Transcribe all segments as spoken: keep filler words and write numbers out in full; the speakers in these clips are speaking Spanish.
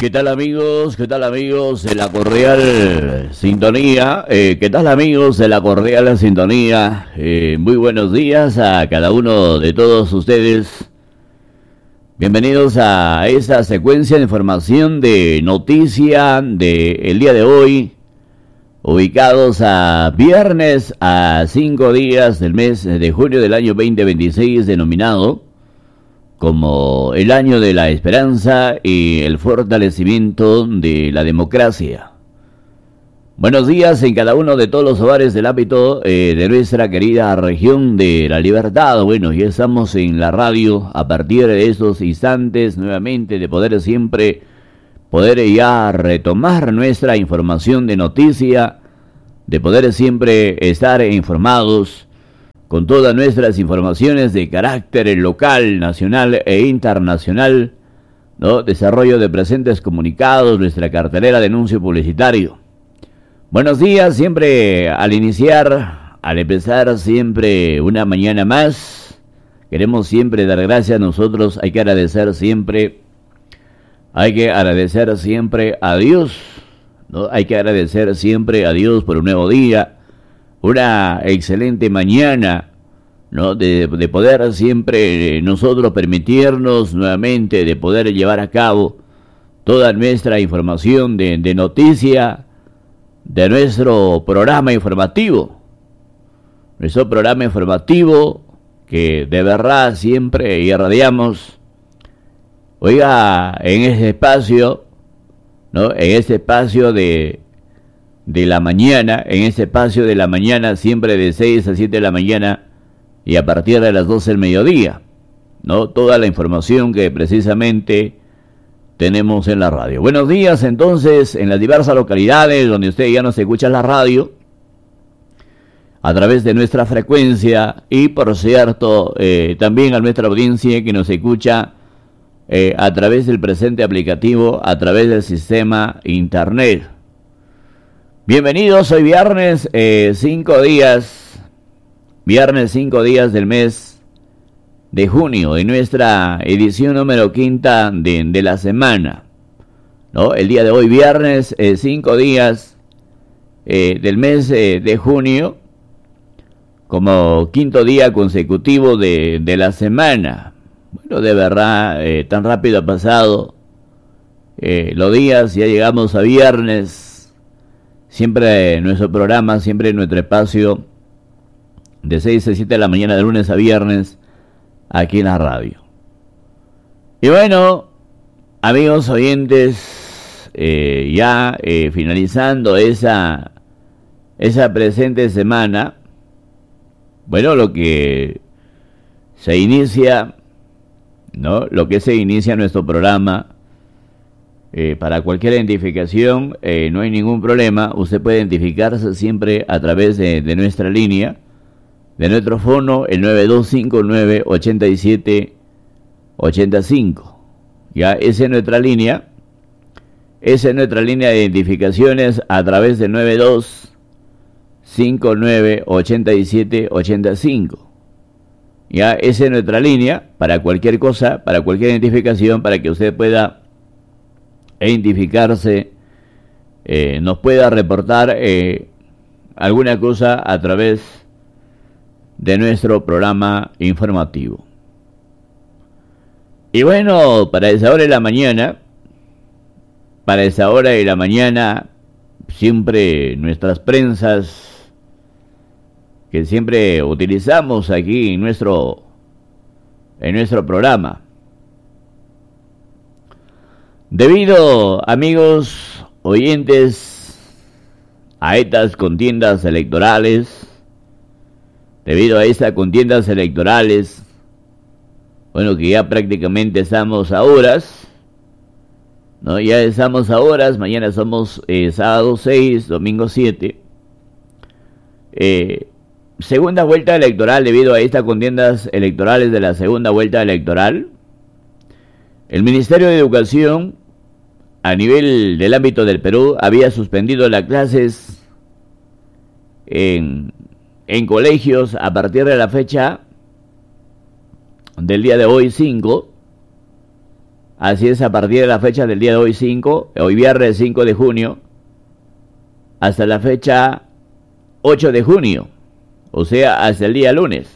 ¿Qué tal amigos? ¿Qué tal amigos de la cordial sintonía? Eh, ¿Qué tal amigos de la cordial sintonía? Eh, muy buenos días a cada uno de todos ustedes. Bienvenidos a esta secuencia de información de noticia del día de hoy, ubicados a viernes a cinco días del mes de junio del año veinte veintiséis, denominado como el año de la esperanza y el fortalecimiento de la democracia. Buenos días en cada uno de todos los hogares del ámbito eh, de nuestra querida región de La Libertad. Bueno, ya estamos en la radio a partir de estos instantes nuevamente de poder siempre, poder ya retomar nuestra información de noticia, de poder siempre estar informados con todas nuestras informaciones de carácter local, nacional e internacional, ¿no? Desarrollo de presentes comunicados, nuestra cartelera de anuncio publicitario. Buenos días, siempre al iniciar, al empezar siempre una mañana más, queremos siempre dar gracias. Nosotros hay que agradecer siempre, hay que agradecer siempre a Dios, ¿no? Hay que agradecer siempre a Dios por un nuevo día, una excelente mañana, ¿no? De, de poder siempre nosotros permitirnos nuevamente de poder llevar a cabo toda nuestra información de, de noticia de nuestro programa informativo. Nuestro programa informativo que de verdad siempre irradiamos. Oiga, en ese espacio, ¿no? En ese espacio de... de la mañana, en ese espacio de la mañana, siempre de seis a siete de la mañana y a partir de las doce del mediodía, ¿no? Toda la información que precisamente tenemos en la radio. Buenos días entonces en las diversas localidades donde usted ya nos escucha en la radio, a través de nuestra frecuencia y por cierto, eh, también a nuestra audiencia que nos escucha eh, a través del presente aplicativo, a través del sistema internet. Bienvenidos, hoy viernes, eh, cinco días, viernes cinco días del mes de junio, de nuestra edición número quinta de, de la semana, ¿no? El día de hoy, viernes, eh, cinco días eh, del mes eh, de junio, como quinto día consecutivo de, de la semana. Bueno, de verdad, eh, tan rápido ha pasado eh, los días, ya llegamos a viernes. Siempre nuestro programa, siempre nuestro espacio de seis a siete de la mañana, de lunes a viernes, aquí en la radio. Y bueno, amigos oyentes, eh, ya eh, finalizando esa, esa presente semana, bueno, lo que se inicia, ¿no? Lo que se inicia nuestro programa. Eh, para cualquier identificación eh, no hay ningún problema. Usted puede identificarse siempre a través de, de nuestra línea, de nuestro fono, el nueve dos cinco nueve ocho siete ocho cinco. Ya, esa es nuestra línea. Esa es nuestra línea de identificaciones a través del nueve dos cinco nueve ocho siete ocho cinco. Ya, esa es nuestra línea para cualquier cosa, para cualquier identificación, para que usted pueda identificarse, eh, nos pueda reportar eh, alguna cosa a través de nuestro programa informativo. Y bueno, para esa hora de la mañana, para esa hora de la mañana, siempre nuestras prensas que siempre utilizamos aquí en nuestro, en nuestro programa. Debido, amigos oyentes, a estas contiendas electorales, debido a estas contiendas electorales, bueno, que ya prácticamente estamos a horas, ¿no? Ya estamos a horas, mañana somos eh, sábado seis, domingo siete, eh, segunda vuelta electoral. Debido a estas contiendas electorales de la segunda vuelta electoral, el Ministerio de Educación, a nivel del ámbito del Perú, había suspendido las clases en, en colegios a partir de la fecha del día de hoy cinco, Así es, a partir de la fecha del día de hoy cinco, hoy viernes cinco de junio, hasta la fecha ocho de junio, o sea, hasta el día lunes.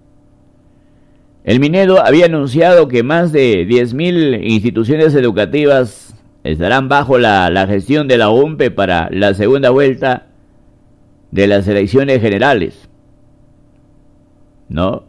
El Minedo había anunciado que más de diez mil instituciones educativas estarán bajo la, la gestión de la O M P E para la segunda vuelta de las elecciones generales, ¿no?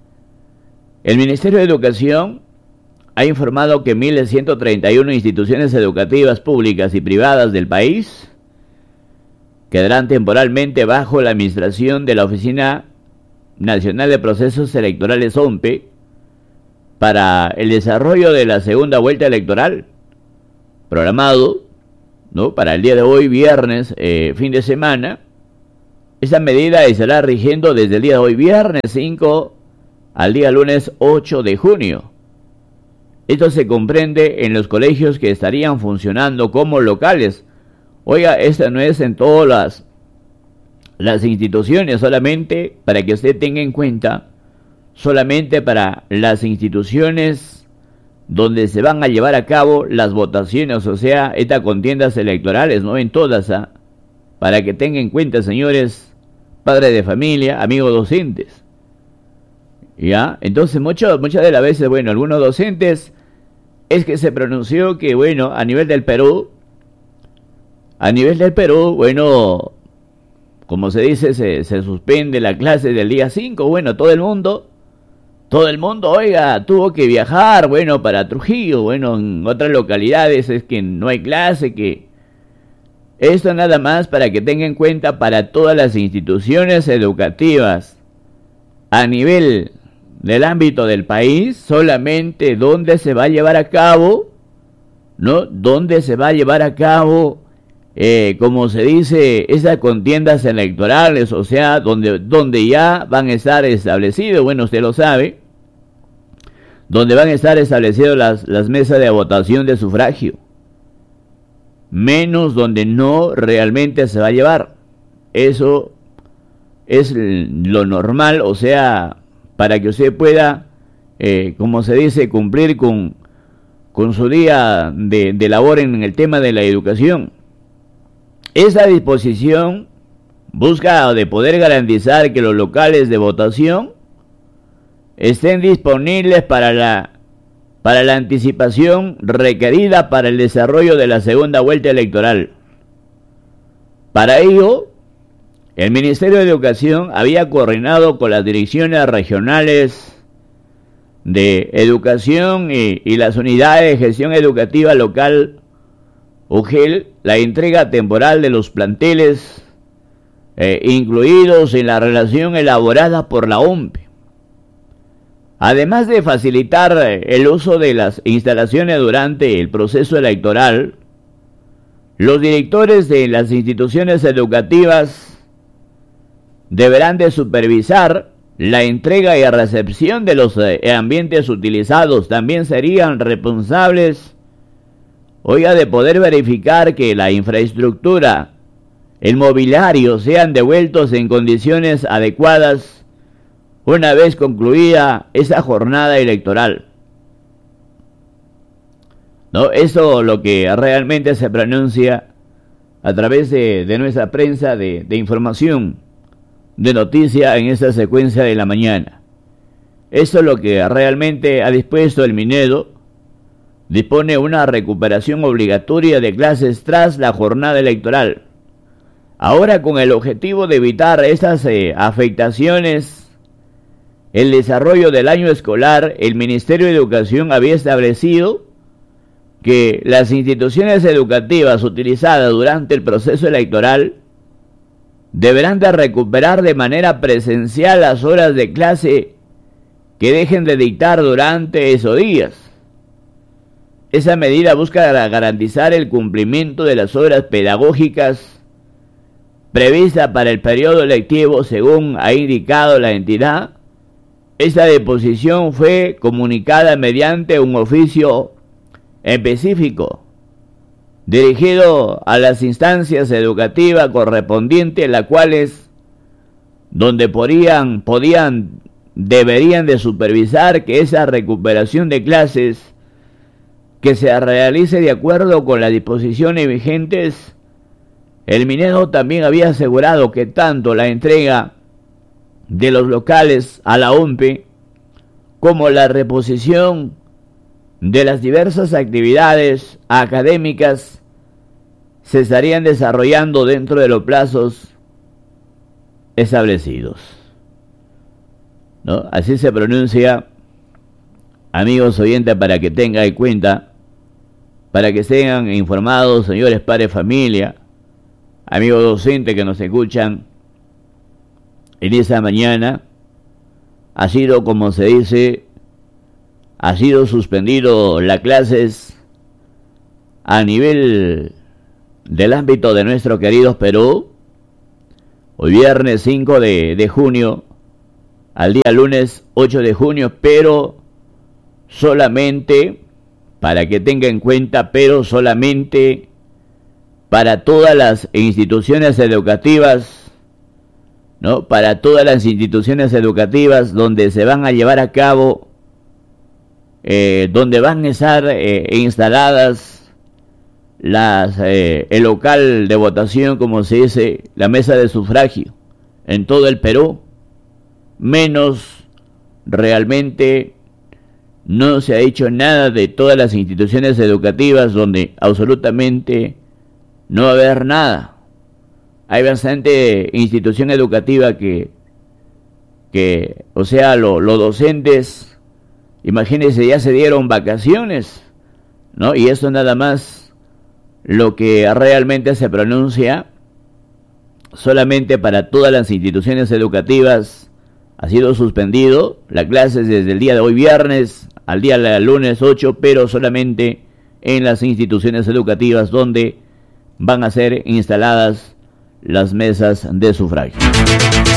El Ministerio de Educación ha informado que mil ciento treinta y una instituciones educativas públicas y privadas del país quedarán temporalmente bajo la administración de la Oficina Nacional de Procesos Electorales O M P E para el desarrollo de la segunda vuelta electoral programado, ¿no?, para el día de hoy, viernes, eh, fin de semana. Esta medida estará rigiendo desde el día de hoy, viernes cinco, al día lunes ocho de junio. Esto se comprende en los colegios que estarían funcionando como locales. Oiga, esto no es en todas las, las instituciones, solamente para que usted tenga en cuenta, solamente para las instituciones donde se van a llevar a cabo las votaciones, o sea, estas contiendas electorales, no en todas, ¿eh? Para que tengan en cuenta, señores, padres de familia, amigos docentes. ¿Ya? Entonces, mucho, muchas de las veces, bueno, algunos docentes, es que se pronunció que, bueno, a nivel del Perú, a nivel del Perú, bueno, como se dice, se, se suspende la clase del día cinco, bueno, todo el mundo, todo el mundo, oiga, tuvo que viajar, bueno, para Trujillo, bueno, en otras localidades es que no hay clase, que esto nada más para que tengan en cuenta para todas las instituciones educativas a nivel del ámbito del país, solamente donde se va a llevar a cabo, ¿no? Donde se va a llevar a cabo, eh, como se dice, esas contiendas electorales, o sea, donde, donde ya van a estar establecidos, bueno, usted lo sabe, donde van a estar establecidas las, las mesas de votación de sufragio, menos donde no realmente se va a llevar. Eso es lo normal, o sea, para que usted pueda, eh, como se dice, cumplir con, con su día de, de labor en el tema de la educación. Esa disposición busca de poder garantizar que los locales de votación estén disponibles para la, para la anticipación requerida para el desarrollo de la segunda vuelta electoral. Para ello, el Ministerio de Educación había coordinado con las direcciones regionales de educación y, y las unidades de gestión educativa local, U G E L, la entrega temporal de los planteles eh, incluidos en la relación elaborada por la O M P E. Además de facilitar el uso de las instalaciones durante el proceso electoral, los directores de las instituciones educativas deberán de supervisar la entrega y recepción de los ambientes utilizados. También serían responsables, oiga, de poder verificar que la infraestructura, el mobiliario sean devueltos en condiciones adecuadas una vez concluida esa jornada electoral. ¿No? Eso es lo que realmente se pronuncia a través de, de nuestra prensa de, de información, de noticia en esta secuencia de la mañana. Eso es lo que realmente ha dispuesto el Minedo. Dispone una recuperación obligatoria de clases tras la jornada electoral. Ahora, con el objetivo de evitar estas eh, afectaciones, el desarrollo del año escolar, el Ministerio de Educación había establecido que las instituciones educativas utilizadas durante el proceso electoral deberán de recuperar de manera presencial las horas de clase que dejen de dictar durante esos días. Esa medida busca garantizar el cumplimiento de las horas pedagógicas previstas para el periodo lectivo, según ha indicado la entidad. Esta disposición fue comunicada mediante un oficio específico dirigido a las instancias educativas correspondientes, las cuales, donde podían, podían, deberían de supervisar que esa recuperación de clases que se realice de acuerdo con las disposiciones vigentes. El Minedo también había asegurado que tanto la entrega de los locales a la O M P E como la reposición de las diversas actividades académicas se estarían desarrollando dentro de los plazos establecidos, ¿no? Así se pronuncia, amigos oyentes, para que tengan en cuenta, para que sean informados, señores padres de familia, amigos docentes que nos escuchan en esa mañana. Ha sido, como se dice, ha sido suspendido las clases a nivel del ámbito de nuestro querido Perú. Hoy viernes cinco de junio, al día lunes ocho de junio, pero solamente, para que tenga en cuenta, pero solamente para todas las instituciones educativas, ¿no? Para todas las instituciones educativas donde se van a llevar a cabo, eh, donde van a estar eh, instaladas las, eh, el local de votación, como se dice, la mesa de sufragio, en todo el Perú, menos realmente no se ha hecho nada de todas las instituciones educativas donde absolutamente no va a haber nada. Hay bastante institución educativa que, que o sea, lo, los docentes, imagínense, ya se dieron vacaciones, ¿no? Y eso nada más lo que realmente se pronuncia, solamente para todas las instituciones educativas ha sido suspendido las clases desde el día de hoy viernes al día de lunes ocho, pero solamente en las instituciones educativas donde van a ser instaladas las mesas de sufragio.